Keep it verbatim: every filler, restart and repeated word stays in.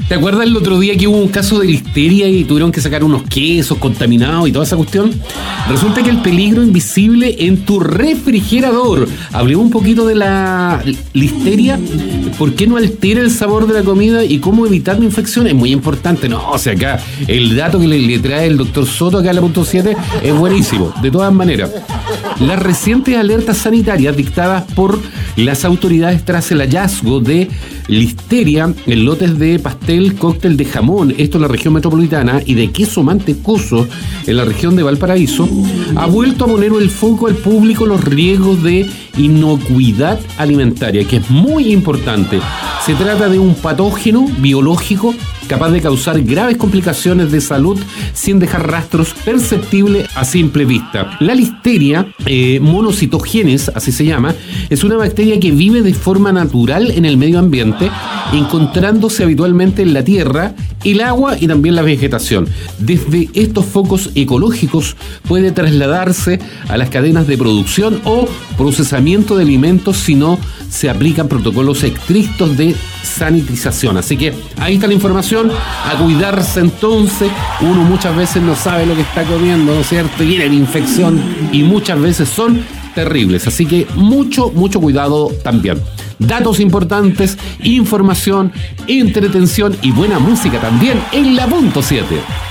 ¿Te acuerdas el otro día que hubo un caso de listeria y tuvieron que sacar unos quesos contaminados y toda esa cuestión? Resulta que el peligro invisible en tu refrigerador. Hablemos un poquito de la listeria. ¿Por qué no altera el sabor de la comida y cómo evitar la infección? Es muy importante. No, o sea, acá el dato que le, le trae el doctor Soto acá a la punto siete es buenísimo. De todas maneras, las recientes alertas sanitarias dictadas por las autoridades tras el hallazgo de listeria en lotes de pastel, cóctel de jamón, esto en la región metropolitana, y de queso mantecoso en la región de Valparaíso, ha vuelto a poner el foco al público los riesgos de inocuidad alimentaria, que es muy importante. Se trata de un patógeno biológico capaz de causar graves complicaciones de salud sin dejar rastros perceptibles a simple vista. La listeria eh, monocitogenes, así se llama, es una bacteria que vive de forma natural en el medio ambiente, encontrándose habitualmente en la tierra, el agua y también la vegetación. Desde estos focos ecológicos puede trasladarse a las cadenas de producción o procesamiento de alimentos si no se aplican protocolos estrictos de sanitización. Así que ahí está la información. A cuidarse entonces. Uno muchas veces no sabe lo que está comiendo, ¿no es cierto? Y viene la infección y muchas veces son terribles. Así que mucho, mucho cuidado también. Datos importantes, información, entretención y buena música también en la punto siete.